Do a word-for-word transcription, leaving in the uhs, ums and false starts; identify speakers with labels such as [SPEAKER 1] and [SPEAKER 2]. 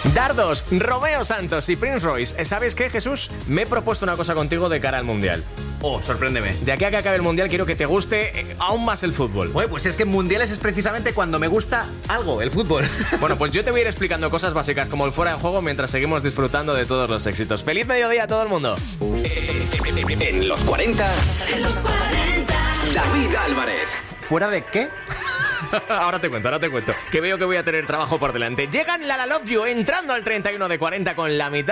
[SPEAKER 1] Dardos, Romeo Santos y Prince Royce. ¿Sabes qué, Jesús? Me he propuesto una cosa contigo de cara al Mundial.
[SPEAKER 2] Oh, sorpréndeme.
[SPEAKER 1] De aquí a que acabe el Mundial quiero que te guste eh, aún más el fútbol.
[SPEAKER 2] Oye, pues es que en Mundiales es precisamente cuando me gusta algo, el fútbol.
[SPEAKER 1] Bueno, pues yo te voy a ir explicando cosas básicas como el fuera de juego mientras seguimos disfrutando de todos los éxitos. ¡Feliz mediodía a todo el mundo!
[SPEAKER 3] En los cuarenta, en los cuarenta, David Álvarez.
[SPEAKER 2] ¿Fuera de qué?
[SPEAKER 1] Ahora te cuento, ahora te cuento. Que veo que voy a tener trabajo por delante. Llegan La La Love You entrando al treinta y uno de cuarenta con la mitad